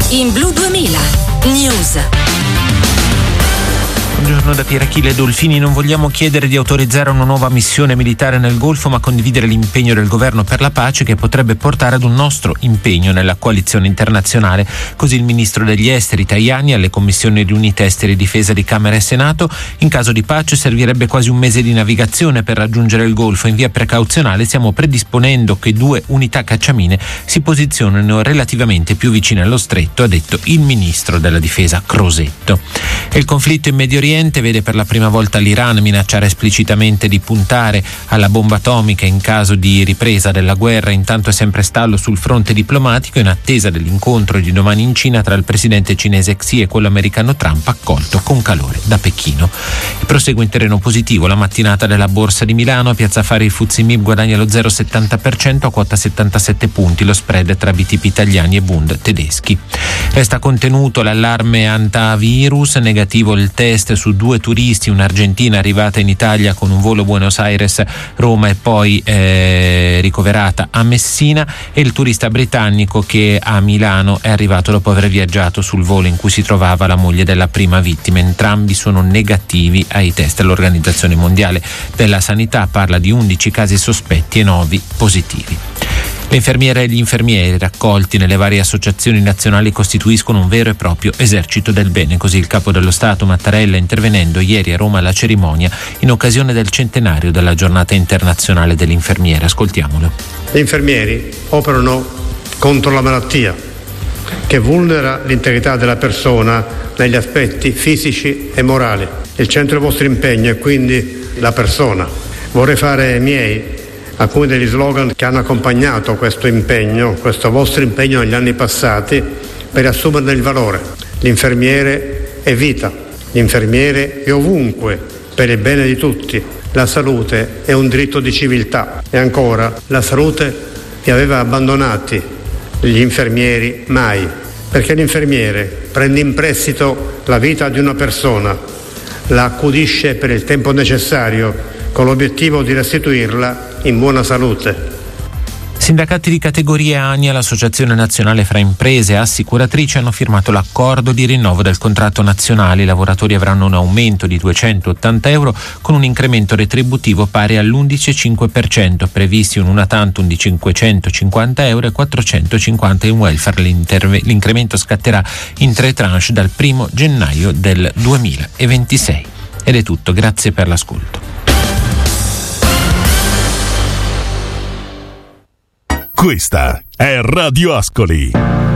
in Blu 2000 News. Buongiorno da Pierachille Dolfini. Non vogliamo chiedere di autorizzare una nuova missione militare nel Golfo, ma condividere l'impegno del governo per la pace che potrebbe portare ad un nostro impegno nella coalizione internazionale. Così il ministro degli esteri Tajani alle commissioni riunite esteri e difesa di Camera e Senato. In caso di pace servirebbe quasi un mese di navigazione per raggiungere il Golfo. In via precauzionale stiamo predisponendo che 2 unità cacciamine si posizionino relativamente più vicine allo stretto, ha detto il ministro della difesa Crosetto. E il conflitto in Medio Oriente vede per la prima volta l'Iran minacciare esplicitamente di puntare alla bomba atomica in caso di ripresa della guerra. Intanto è sempre stallo sul fronte diplomatico in attesa dell'incontro di domani in Cina tra il presidente cinese Xi e quello americano Trump, accolto con calore da Pechino. E prosegue in terreno positivo la mattinata della Borsa di Milano. A Piazza Affari il FTSE MIB guadagna lo 0,70% a quota 77 punti, lo spread tra BTP italiani e Bund tedeschi. Resta contenuto l'allarme antivirus, negativo il test su 2 turisti, un'argentina arrivata in Italia con un volo Buenos Aires-Roma e poi ricoverata a Messina, e il turista britannico che a Milano è arrivato dopo aver viaggiato sul volo in cui si trovava la moglie della prima vittima. Entrambi sono negativi ai test. L'Organizzazione Mondiale della Sanità parla di 11 casi sospetti e 9 positivi. Le infermiere e gli infermieri raccolti nelle varie associazioni nazionali costituiscono un vero e proprio esercito del bene. Così il capo dello Stato Mattarella, intervenendo ieri a Roma alla cerimonia in occasione del centenario della giornata internazionale dell'infermiere. Ascoltiamolo. Gli infermieri operano contro la malattia che vulnera l'integrità della persona negli aspetti fisici e morali. Il centro del vostro impegno è quindi la persona. Vorrei fare miei alcuni degli slogan che hanno accompagnato questo impegno, questo vostro impegno negli anni passati, per assumerne il valore. L'infermiere è vita, l'infermiere è ovunque per il bene di tutti. La salute è un diritto di civiltà. E ancora, la salute vi aveva abbandonati, gli infermieri mai, perché l'infermiere prende in prestito la vita di una persona, la accudisce per il tempo necessario con l'obiettivo di restituirla in buona salute. Sindacati di categoria ANIA, l'Associazione Nazionale fra Imprese e Assicuratrici, hanno firmato l'accordo di rinnovo del contratto nazionale. I lavoratori avranno un aumento di 280 euro con un incremento retributivo pari all'11,5%, previsti un una tantum di 550 euro e 450 in welfare. L'incremento scatterà in 3 tranche dal 1 gennaio del 2026. Ed è tutto, grazie per l'ascolto. Questa è Radio Ascoli.